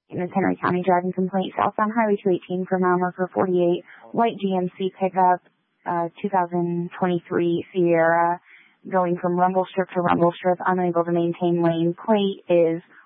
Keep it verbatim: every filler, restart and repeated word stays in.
Miss Henry County driving complaint southbound Highway two eighteen for mile marker forty-eight, white G M C pickup, uh, two thousand twenty-three Sierra, going from rumble strip to rumble strip, unable to maintain lane. Plate is